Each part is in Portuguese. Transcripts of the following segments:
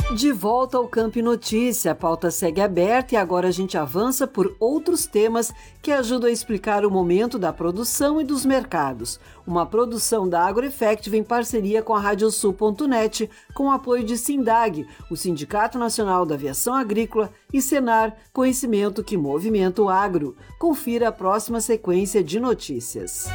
De volta ao Campo Notícia, a pauta segue aberta e agora a gente avança por outros temas que ajudam a explicar o momento da produção e dos mercados. Uma produção da AgroEffective em parceria com a Radiosul.net, com o apoio de Sindag, o Sindicato Nacional da Aviação Agrícola, e Senar, conhecimento que movimenta o agro. Confira a próxima sequência de notícias.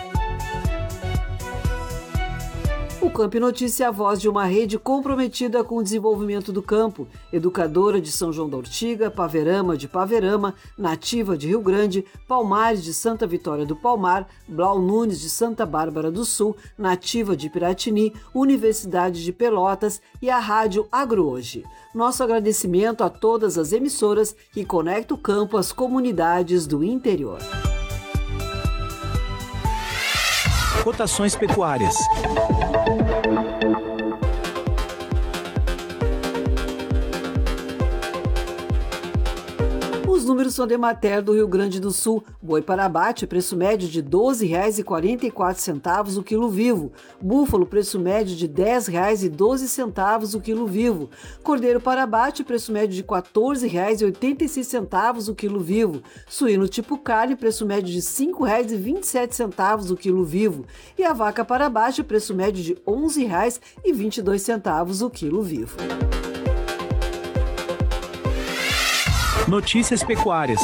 O Campo Notícia é a voz de uma rede comprometida com o desenvolvimento do campo, educadora de São João da Ortiga, Paverama de Paverama, Nativa de Rio Grande, Palmares de Santa Vitória do Palmar, Blau Nunes de Santa Bárbara do Sul, Nativa de Piratini, Universidade de Pelotas e a Rádio Agro Hoje. Nosso agradecimento a todas as emissoras que conectam o campo às comunidades do interior. Cotações pecuárias. Os números são da Emater do Rio Grande do Sul. Boi para abate, preço médio de R$ 12,44 o quilo vivo. Búfalo, preço médio de R$ 10,12 o quilo vivo. Cordeiro para abate, preço médio de R$ 14,86 o quilo vivo. Suíno tipo carne, preço médio de R$ 5,27 o quilo vivo. E a vaca para abate, preço médio de R$ 11,22 o quilo vivo. Notícias pecuárias.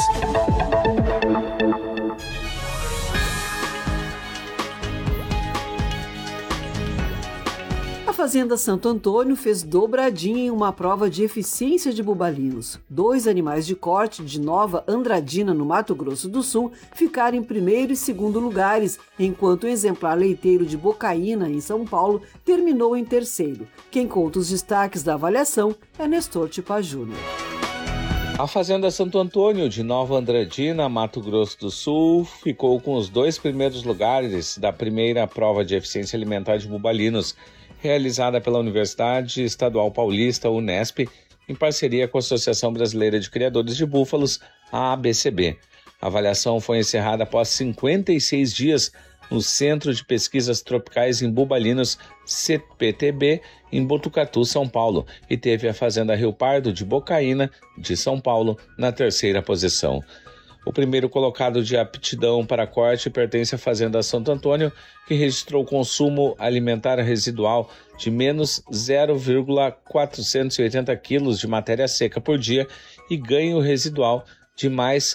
A Fazenda Santo Antônio fez dobradinha em uma prova de eficiência de bubalinos. 2 animais de corte de Nova Andradina, no Mato Grosso do Sul, ficaram em primeiro e segundo lugares, enquanto o exemplar leiteiro de Bocaína, em São Paulo, terminou em terceiro. Quem conta os destaques da avaliação é Nestor Tipa Júnior. A Fazenda Santo Antônio, de Nova Andradina, Mato Grosso do Sul, ficou com os 2 primeiros lugares da primeira prova de eficiência alimentar de bubalinos, realizada pela Universidade Estadual Paulista, Unesp, em parceria com a Associação Brasileira de Criadores de Búfalos, a ABCB. A avaliação foi encerrada após 56 dias no Centro de Pesquisas Tropicais em Bubalinos, CPTB, em Botucatu, São Paulo, e teve a Fazenda Rio Pardo, de Bocaína, de São Paulo, na terceira posição. O primeiro colocado de aptidão para corte pertence à Fazenda Santo Antônio, que registrou consumo alimentar residual de menos 0,480 quilos de matéria seca por dia e ganho residual de mais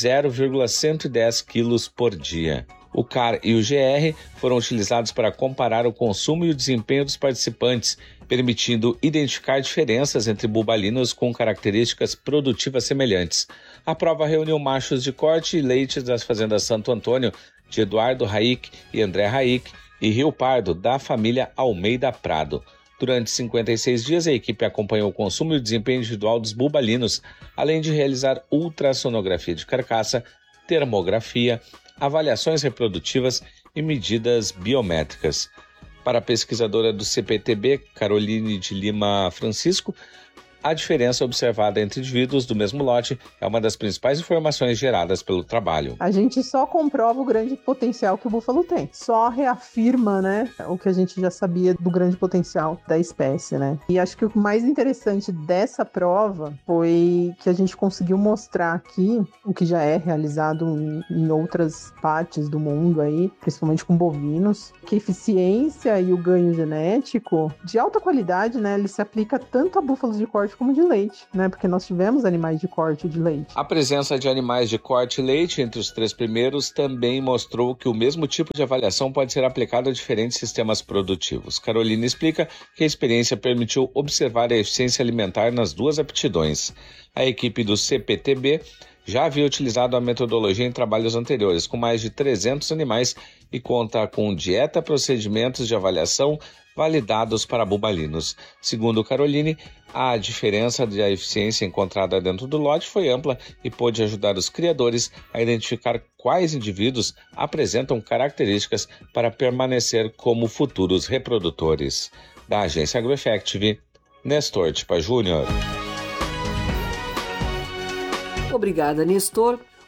0,110 quilos por dia. O CAR e o GR foram utilizados para comparar o consumo e o desempenho dos participantes, permitindo identificar diferenças entre bubalinos com características produtivas semelhantes. A prova reuniu machos de corte e leite das fazendas Santo Antônio, de Eduardo Raik e André Raik, e Rio Pardo, da família Almeida Prado. Durante 56 dias, a equipe acompanhou o consumo e o desempenho individual dos bubalinos, além de realizar ultrassonografia de carcaça, termografia, avaliações reprodutivas e medidas biométricas. Para a pesquisadora do CPTB, Caroline de Lima Francisco, a diferença observada entre indivíduos do mesmo lote é uma das principais informações geradas pelo trabalho. A gente só comprova o grande potencial que o búfalo tem. Só reafirma, né, o que a gente já sabia do grande potencial da espécie, né? E acho que o mais interessante dessa prova foi que a gente conseguiu mostrar aqui o que já é realizado em outras partes do mundo aí, principalmente com bovinos, que a eficiência e o ganho genético de alta qualidade, né, ele se aplica tanto a búfalos de corte como de leite, né? Porque nós tivemos animais de corte e de leite. A presença de animais de corte e leite entre os 3 primeiros também mostrou que o mesmo tipo de avaliação pode ser aplicado a diferentes sistemas produtivos. Carolina explica que a experiência permitiu observar a eficiência alimentar nas 2 aptidões. A equipe do CPTB já havia utilizado a metodologia em trabalhos anteriores, com mais de 300 animais, e conta com dieta, procedimentos de avaliação validados para bubalinos. Segundo Caroline, a diferença de eficiência encontrada dentro do lote foi ampla e pôde ajudar os criadores a identificar quais indivíduos apresentam características para permanecer como futuros reprodutores. Da agência AgroEffective, Nestor Tipa Júnior. Obrigada, Nestor.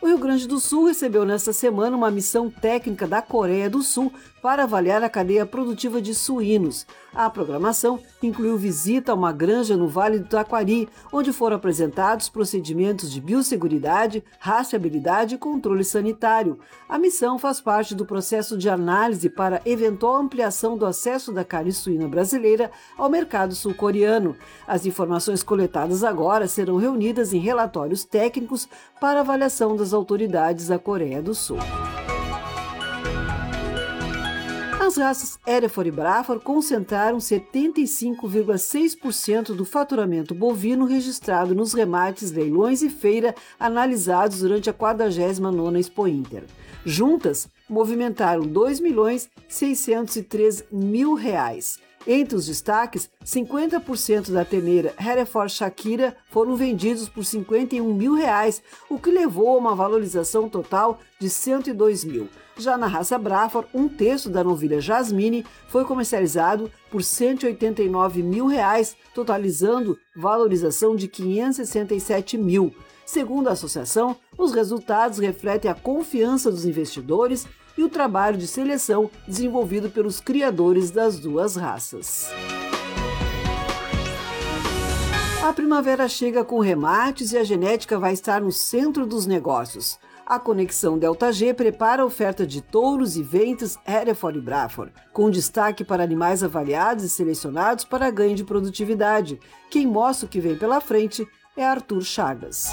O Rio Grande do Sul recebeu nesta semana uma missão técnica da Coreia do Sul para avaliar a cadeia produtiva de suínos. A programação incluiu visita a uma granja no Vale do Taquari, onde foram apresentados procedimentos de biosseguridade, rastreabilidade e controle sanitário. A missão faz parte do processo de análise para eventual ampliação do acesso da carne suína brasileira ao mercado sul-coreano. As informações coletadas agora serão reunidas em relatórios técnicos para avaliação das autoridades da Coreia do Sul. As raças Hereford e Braford concentraram 75,6% do faturamento bovino registrado nos remates, leilões e feira analisados durante a 49ª Expo Inter. Juntas, movimentaram R$ 2.603.000. Entre os destaques, 50% da terneira Hereford Shakira foram vendidos por R$ 51.000, o que levou a uma valorização total de R$ 102.000. Já na raça Braford, um terço da novilha Jasmine foi comercializado por R$ 189.000, totalizando valorização de R$ 567.000. Segundo a associação, os resultados refletem a confiança dos investidores e o trabalho de seleção desenvolvido pelos criadores das duas raças. A primavera chega com remates e a genética vai estar no centro dos negócios. A Conexão Delta G prepara a oferta de touros e ventres Hereford e Braford, com destaque para animais avaliados e selecionados para ganho de produtividade. Quem mostra o que vem pela frente é Arthur Chagas.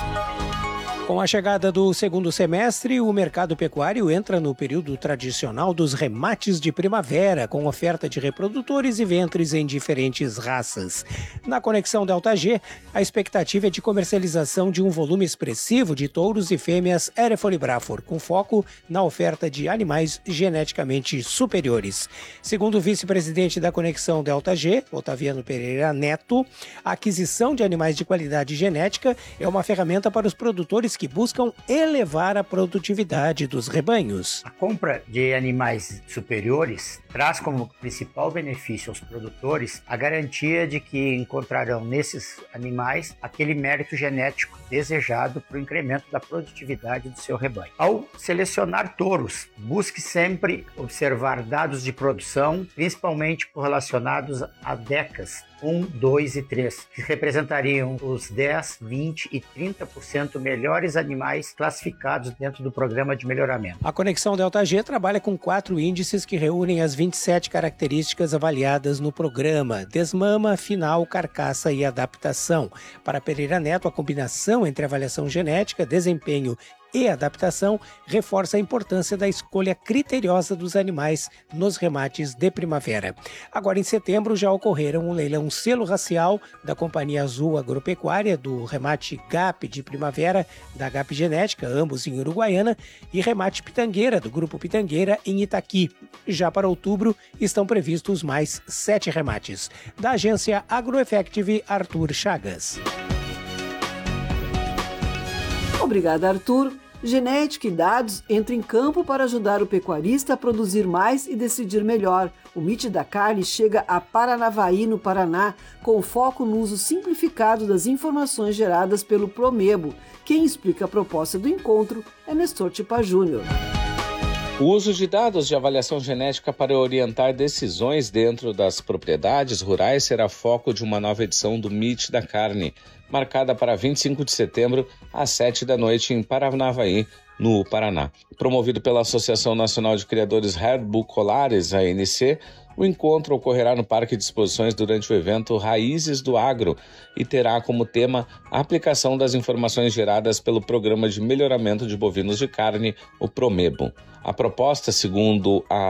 Com a chegada do segundo semestre, o mercado pecuário entra no período tradicional dos remates de primavera, com oferta de reprodutores e ventres em diferentes raças. Na Conexão Delta G, a expectativa é de comercialização de um volume expressivo de touros e fêmeas Hereford e Braford, com foco na oferta de animais geneticamente superiores. Segundo o vice-presidente da Conexão Delta G, Otaviano Pereira Neto, a aquisição de animais de qualidade genética é uma ferramenta para os produtores que buscam elevar a produtividade dos rebanhos. A compra de animais superiores traz como principal benefício aos produtores a garantia de que encontrarão nesses animais aquele mérito genético desejado para o incremento da produtividade do seu rebanho. Ao selecionar touros, busque sempre observar dados de produção, principalmente correlacionados a DECAs 1, 2 e 3, que representariam os 10, 20 e 30% melhores animais classificados dentro do programa de melhoramento. A Conexão Delta G trabalha com 4 índices que reúnem as 27 características avaliadas no programa: desmama, final, carcaça e adaptação. Para Pereira Neto, a combinação entre avaliação genética, desempenho e adaptação reforça a importância da escolha criteriosa dos animais nos remates de primavera. Agora, em setembro, já ocorreram um leilão selo racial da Companhia Azul Agropecuária, do remate GAP de primavera da GAP Genética, ambos em Uruguaiana, e remate Pitangueira, do Grupo Pitangueira, em Itaqui. Já para outubro, estão previstos mais 7 remates. Da agência AgroEffective, Arthur Chagas. Obrigada, Arthur. Genética e dados entram em campo para ajudar o pecuarista a produzir mais e decidir melhor. O MIT da Carne chega a Paranavaí, no Paraná, com foco no uso simplificado das informações geradas pelo Promebo. Quem explica a proposta do encontro é Nestor Tipa Júnior. O uso de dados de avaliação genética para orientar decisões dentro das propriedades rurais será foco de uma nova edição do MIT da Carne, marcada para 25 de setembro, às 7 da noite, em Paranavaí, no Paraná. Promovido pela Associação Nacional de Criadores Herbocolares, ANC, o encontro ocorrerá no Parque de Exposições durante o evento Raízes do Agro e terá como tema a aplicação das informações geradas pelo Programa de Melhoramento de Bovinos de Carne, o Promebo. A proposta, segundo a